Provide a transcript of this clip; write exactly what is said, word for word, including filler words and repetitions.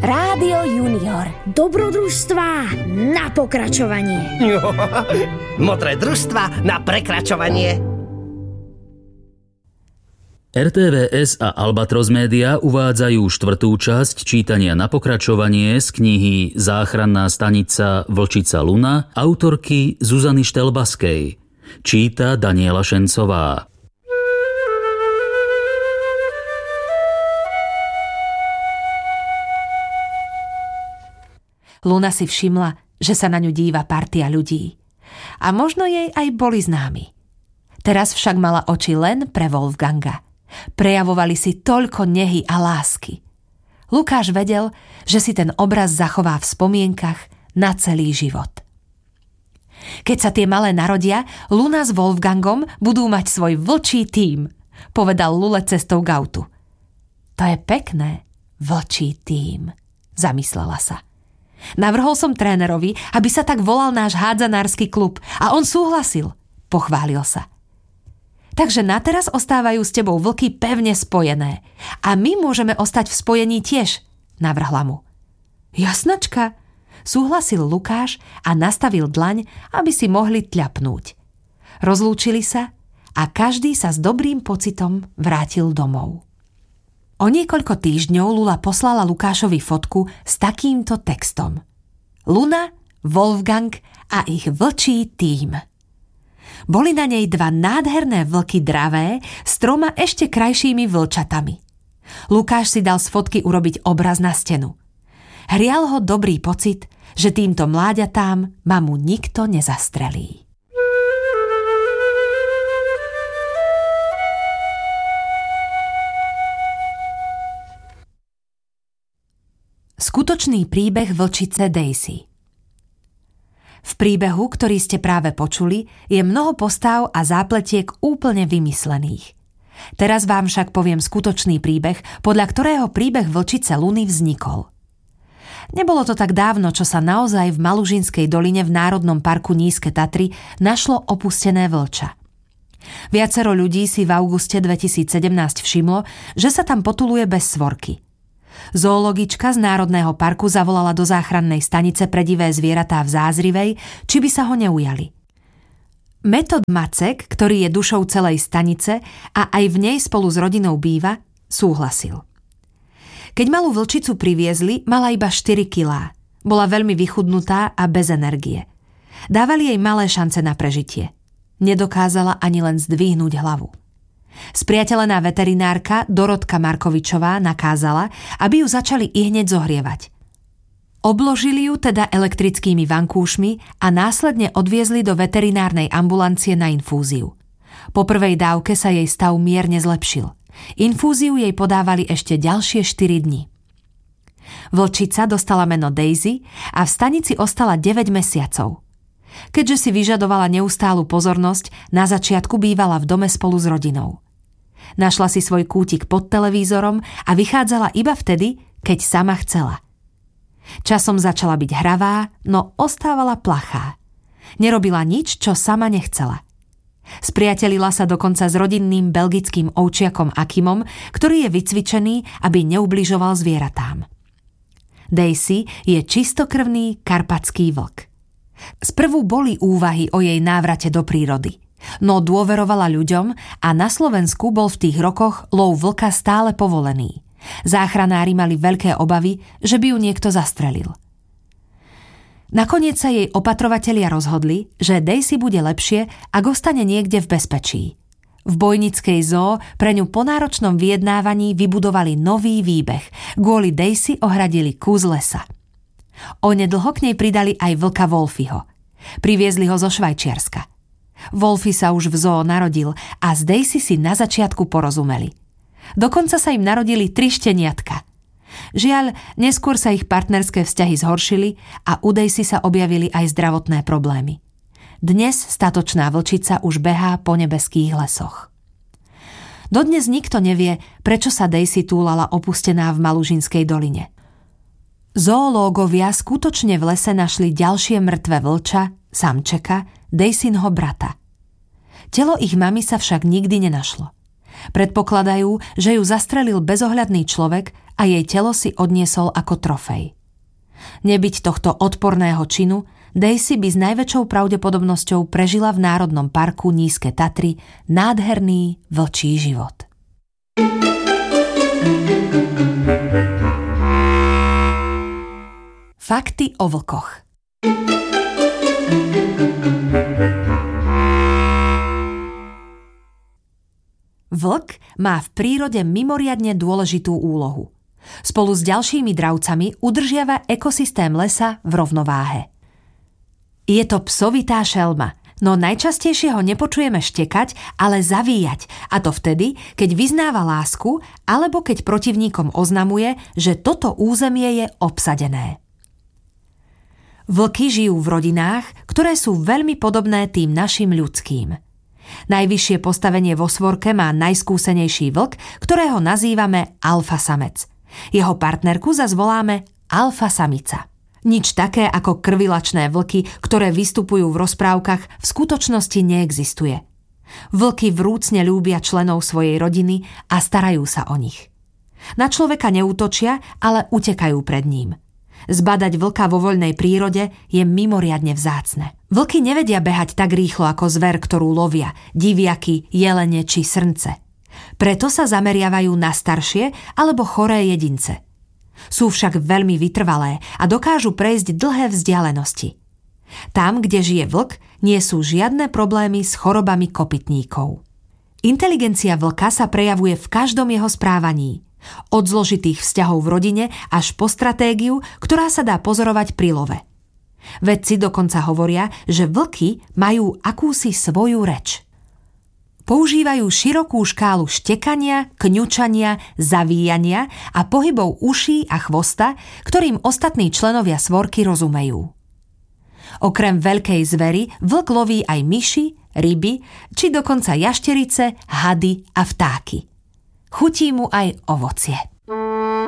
Rádio Junior. Dobrodružstvá na pokračovanie. Modré družstva na prekračovanie. er té vé es a Albatros Media uvádzajú štvrtú časť čítania na pokračovanie z knihy Záchranná stanica Vlčica Luna autorky Zuzany Štelbaskej. Číta Daniela Šencová. Luna si všimla, že sa na ňu díva partia ľudí. A možno jej aj boli známi. Teraz však mala oči len pre Wolfganga. Prejavovali si toľko nehy a lásky. Lukáš vedel, že si ten obraz zachová v spomienkach na celý život. Keď sa tie malé narodia, Luna s Wolfgangom budú mať svoj vlčí tím, povedal Lule cestou k autu. To je pekné, vlčí tím, zamyslela sa. Navrhol som trénerovi, aby sa tak volal náš hádzanársky klub a on súhlasil, pochválil sa. Takže nateraz ostávajú s tebou vlky pevne spojené a my môžeme ostať v spojení tiež, navrhla mu. Jasnačka, súhlasil Lukáš a nastavil dlaň, aby si mohli tľapnúť. Rozlúčili sa a každý sa s dobrým pocitom vrátil domov. O niekoľko týždňov Lula poslala Lukášovi fotku s takýmto textom. Luna, Wolfgang a ich vlčí tím. Boli na nej dva nádherné vlky dravé s troma ešte krajšími vlčatami. Lukáš si dal z fotky urobiť obraz na stenu. Hrial ho dobrý pocit, že týmto mláďatám mamu nikto nezastrelí. Skutočný príbeh vlčice Daisy. V príbehu, ktorý ste práve počuli, je mnoho postáv a zápletiek úplne vymyslených. Teraz vám však poviem skutočný príbeh, podľa ktorého príbeh vlčice Luny vznikol. Nebolo to tak dávno, čo sa naozaj v Malužinskej doline v Národnom parku Nízke Tatry našlo opustené vlča. Viacero ľudí si v auguste dvetisícsedemnásť všimlo, že sa tam potuluje bez svorky. Zoologička z Národného parku zavolala do záchrannej stanice pre divé zvieratá v Zázrivej, či by sa ho neujali. Metod Macek, ktorý je dušou celej stanice a aj v nej spolu s rodinou býva, súhlasil. Keď malú vlčicu priviezli, mala iba štyri kilá. Bola veľmi vychudnutá a bez energie. Dávali jej malé šance na prežitie. Nedokázala ani len zdvihnúť hlavu. Spriateľená veterinárka Dorotka Markovičová nakázala, aby ju začali ihneď zohrievať. Obložili ju teda elektrickými vankúšmi a následne odviezli do veterinárnej ambulancie na infúziu. Po prvej dávke sa jej stav mierne zlepšil. Infúziu jej podávali ešte ďalšie štyri dni. Vlčica dostala meno Daisy a v stanici ostala deväť mesiacov. Keďže si vyžadovala neustálu pozornosť, na začiatku bývala v dome spolu s rodinou. Našla si svoj kútik pod televízorom a vychádzala iba vtedy, keď sama chcela. Časom začala byť hravá, no ostávala plachá. Nerobila nič, čo sama nechcela. Spriatelila sa dokonca s rodinným belgickým ovčiakom Akimom, ktorý je vycvičený, aby neubližoval zvieratám. Daisy je čistokrvný karpatský vlk. Sprvu boli úvahy o jej návrate do prírody, no dôverovala ľuďom a na Slovensku bol v tých rokoch lov vlka stále povolený. Záchranári mali veľké obavy, že by ju niekto zastrelil. Nakoniec sa jej opatrovatelia rozhodli, že Daisy bude lepšie, ak ostane niekde v bezpečí. V Bojnickej zoo pre ňu po náročnom vyjednávaní vybudovali nový výbeh. Kvôli Daisy ohradili kus lesa. Onedlho k nej pridali aj vlka Wolfyho. Priviezli ho zo Švajčiarska. Wolfy sa už v zoo narodil a s Daisy si na začiatku porozumeli. Dokonca sa im narodili tri šteniatka. Žiaľ, neskôr sa ich partnerské vzťahy zhoršili a u Daisy sa objavili aj zdravotné problémy. Dnes statočná vlčica už behá po nebeských lesoch. Dodnes nikto nevie, prečo sa Daisy túlala opustená v Malužinskej doline. Zoológovia skutočne v lese našli ďalšie mŕtve vlča, samčeka, Daisynho brata. Telo ich mamy sa však nikdy nenašlo. Predpokladajú, že ju zastrelil bezohľadný človek a jej telo si odniesol ako trofej. Nebyť tohto odporného činu, Daisy by s najväčšou pravdepodobnosťou prežila v Národnom parku Nízke Tatry nádherný vlčí život. Fakty o vlkoch. Vlk má v prírode mimoriadne dôležitú úlohu. Spolu s ďalšími dravcami udržiava ekosystém lesa v rovnováhe. Je to psovitá šelma, no najčastejšie ho nepočujeme štekať, ale zavíjať, a to vtedy, keď vyznáva lásku alebo keď protivníkom oznamuje, že toto územie je obsadené. Vlky žijú v rodinách, ktoré sú veľmi podobné tým našim ľudským. Najvyššie postavenie vo svorke má najskúsenejší vlk, ktorého nazývame alfasamec. Jeho partnerku zas voláme alfasamica. Nič také ako krvilačné vlky, ktoré vystupujú v rozprávkach, v skutočnosti neexistuje. Vlky vrúcne ľúbia členov svojej rodiny a starajú sa o nich. Na človeka neútočia, ale utekajú pred ním. Zbadať vlka vo voľnej prírode je mimoriadne vzácne. Vlky nevedia behať tak rýchlo ako zver, ktorú lovia, diviaky, jelene či srnce. Preto sa zameriavajú na staršie alebo choré jedince. Sú však veľmi vytrvalé a dokážu prejsť dlhé vzdialenosti. Tam, kde žije vlk, nie sú žiadne problémy s chorobami kopytníkov. Inteligencia vlka sa prejavuje v každom jeho správaní. Od zložitých vzťahov v rodine až po stratégiu, ktorá sa dá pozorovať pri love. Vedci dokonca hovoria, že vlky majú akúsi svoju reč. Používajú širokú škálu štekania, kňučania, zavíjania a pohybov uší a chvosta, ktorým ostatní členovia svorky rozumejú. Okrem veľkej zvery vlk loví aj myši, ryby, či dokonca jašterice, hady a vtáky. Chutí mu aj ovocie.